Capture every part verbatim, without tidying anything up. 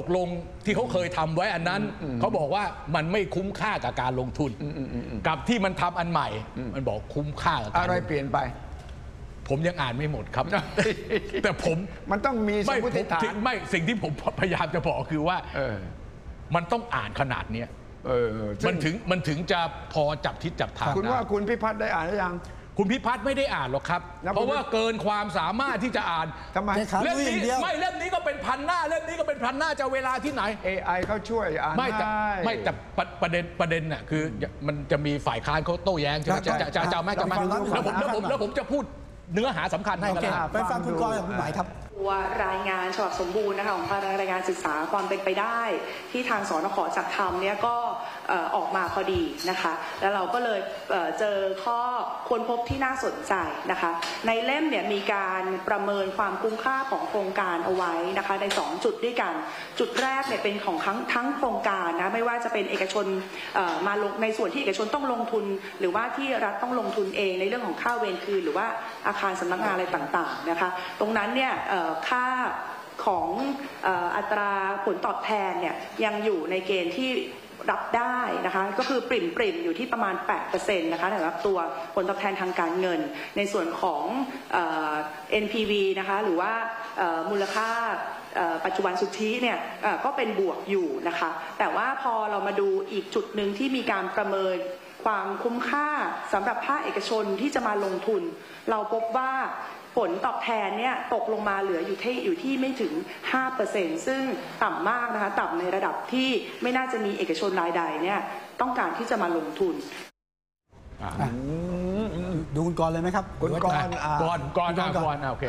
กลงที่เขาเคยทำไว้อันนั้นเขาบอกว่ามันไม่คุ้มค่ากับการลงทุนกับที่มันทำอันใหม่มันบอกคุ้มค่ากับการอะไรเปลี่ยนไปผมยังอ่านไม่หมดครับ แต่ผมมันต้องมีสมมติฐานไม่สิ่งที่ผมพยายามจะบอกคือว่ามันต้องอ่านขนาดนี้มันถึงมันถึงจะพอจับทิศจับทางคุณว่าคุณพิพัฒน์ได้อ่านหรือยังคุณพิพัฒน์ไม่ได้อ่านหรอกครับเพราะว่าเกินความสามารถที่จะอ่านทำไมเล่มนี้ไม่เล่มนี้ก็เป็นพันหน้าเล่มนี้ก็เป็นพันหน้าจะเวลาที่ไหนเอ ไอ เขาช่วยอ่านไม่แต่ไม่แต่ประเด็นประเด็นน่ะคือมันจะมีฝ่ายค้านเขาโต้แย้งใช่ไหมจะจะจะแม่จะแม่แล้วผมแล้วผมแล้วผมจะพูดเนื้อหาสำคัญให้กันไปฟังคุณกรกับคุณหมายครับว่ารายงานฉบับสมบูรณ์นะคะของทางรายงานศึกษาความเป็นไปได้ที่ทางสนข.จัดทำเนี่ยก็ออกมาพอดีนะคะแล้วเราก็เลยเจอข้อค้นพบที่น่าสนใจนะคะในเล่มเนี่ยมีการประเมินความคุ้มค่าของโครงการเอาไว้นะคะในสองจุดด้วยกันจุดแรกเนี่ยเป็นของทั้งทั้งโครงการนะไม่ว่าจะเป็นเอกชนมาลงในส่วนที่เอกชนต้องลงทุนหรือว่าที่รัฐต้องลงทุนเองในเรื่องของค่าเวรคืนหรือว่าอาคารสำนักงานอะไรต่างๆนะคะตรงนั้นเนี่ยค่าของอัตราผลตอบแทนเนี่ยยังอยู่ในเกณฑ์ที่รับได้นะคะก็คือปริ่มปริ่มอยู่ที่ประมาณ แปดเปอร์เซ็นต์ นะคะสำหรับตัวผลตอบแทนทางการเงินในส่วนของ เอ็น พี วี นะคะหรือว่ามูลค่าปัจจุบันสุทธิเนี่ยก็เป็นบวกอยู่นะคะแต่ว่าพอเรามาดูอีกจุดหนึ่งที่มีการประเมินความคุ้มค่าสำหรับภาคเอกชนที่จะมาลงทุนเราพบว่าผลตอบแทนเนี่ยตกลงมาเหลืออยู่ที่อยู่ที่ไม่ถึง ห้าเปอร์เซ็นต์ ซึ่งต่ำมากนะคะต่ำในระดับที่ไม่น่าจะมีเอกชนรายใดเนี่ยต้องการที่จะมาลงทุนดูคุณกรเลยไหมครับคุณกรกรกรกรกรโอเค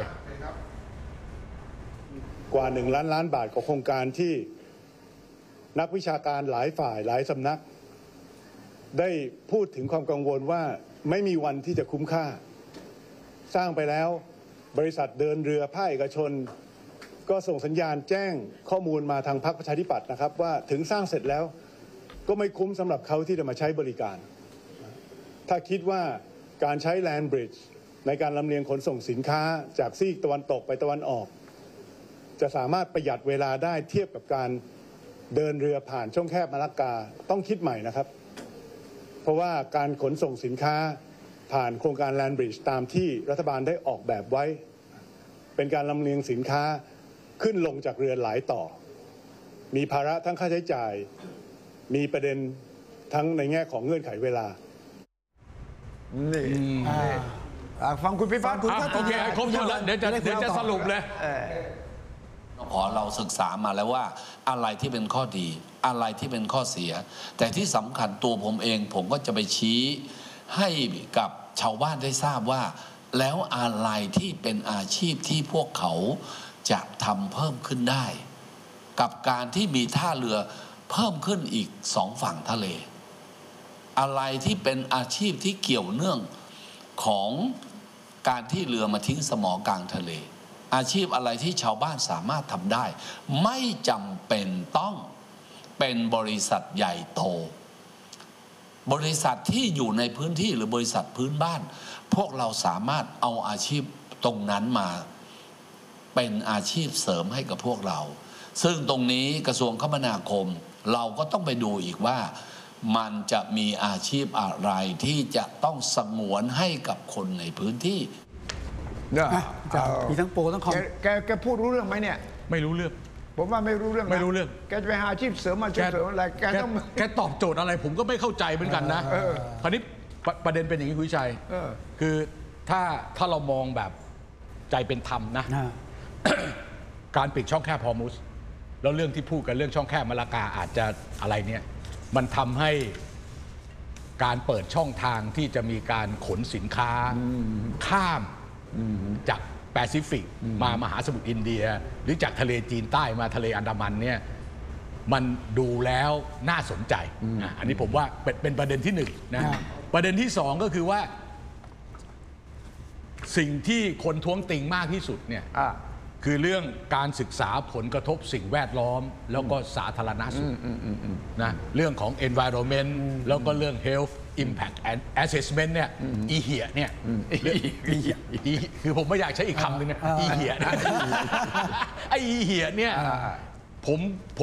กว่าหนึ่งล้านล้านบาทของโครงการที่นักวิชาการหลายฝ่ายหลายสำนักได้พูดถึงความกังวลว่าไม่มีวันที่จะคุ้มค่าสร้างไปแล้วบริษัทเดินเรือภาคเอกชนก็ส่งสัญญาณแจ้งข้อมูลมาทางพรรคประชาธิปัตย์นะครับว่าถึงสร้างเสร็จแล้วก็ไม่คุ้มสำหรับเขาที่จะมาใช้บริการถ้าคิดว่าการใช้แลนด์บริดจ์ในการลำเลียงขนส่งสินค้าจากซีกตะวันตกไปตะวันออกจะสามารถประหยัดเวลาได้เทียบกับการเดินเรือผ่านช่องแคบมาลากาต้องคิดใหม่นะครับเพราะว่าการขนส่งสินค้าผ่านโครงการแลนด์บริดจ์ตามที่รัฐบาลได้ออกแบบไว้เป็นการลำเลียงสินค้าขึ้นลงจากเรือหลายต่อมีภาระทั้งค่าใช้จ่ายมีประเด็นทั้งในแง่ของเงื่อนไขเวลานี่ฟังคุณพิพัฒน์โอเคครบถ้วนแล้วเดี๋ยวจะเดี๋ยวจะสรุปเลยขอเราศึกษามาแล้วว่าอะไรที่เป็นข้อดีอะไรที่เป็นข้อเสียแต่ที่สำคัญตัวผมเองผมก็จะไปชี้ให้กับชาวบ้านได้ทราบว่าแล้วอะไรที่เป็นอาชีพที่พวกเขาจะทำเพิ่มขึ้นได้กับการที่มีท่าเรือเพิ่มขึ้นอีกสองฝั่งทะเลอะไรที่เป็นอาชีพที่เกี่ยวเนื่องของการที่เรือมาทิ้งสมอกลางทะเลอาชีพอะไรที่ชาวบ้านสามารถทำได้ไม่จำเป็นต้องเป็นบริษัทใหญ่โตบริษัทที่อยู่ในพื้นที่หรือบริษัทพื้นบ้านพวกเราสามารถเอาอาชีพตรงนั้นมาเป็นอาชีพเสริมให้กับพวกเราซึ่งตรงนี้กระทรวงคมนาคมเราก็ต้องไปดูอีกว่ามันจะมีอาชีพอะไรที่จะต้องสงวนให้กับคนในพื้นที่มีทั้งโปรทั้งคอมแกแกพูดรู้เรื่องไหมเนี่ยไม่รู้เรื่องผมว่าไม่รู้เรื่องไม่รู้เรื่องแกจะไปหาอาชีพเสริมมาเสริมอะไรแกต้องแกตอบโจทย์อะไรผมก็ไม่เข้าใจเหมือนกันนะคราวนี้ประเด็นเป็นอย่างนี้คุณชัยคือถ้าถ้าเรามองแบบใจเป็นธรรมนะการปิดช่องแคบฮอร์มุสแล้วเรื่องที่พูดกันเรื่องช่องแคบมาลากาอาจจะอะไรเนี่ยมันทำให้การเปิดช่องทางที่จะมีการขนสินค้าข้ามจากแปซิฟิกมามหาสมุทรอินเดียหรือจากทะเลจีนใต้มาทะเลอันดามันเนี่ยมันดูแล้วน่าสนใจอันนี้ผมว่าเป็นเป็นประเด็นที่หนึ่งนะประเด็นที่สองก็คือว่าสิ่งที่คนท้วงติงมากที่สุดเนี่ยคือเรื่องการศึกษาผลกระทบสิ่งแวดล้อมแล้วก็สาธารณสุขนะเรื่องของ environment แล้วก็เรื่อง health impact and assessment เนี่ยอีเหี้ยเนี่ยคือผมไม่อยากใช้อีกคำหนึ่งนะอีเหี้ยนะไออีเหี้ยเนี่ยผม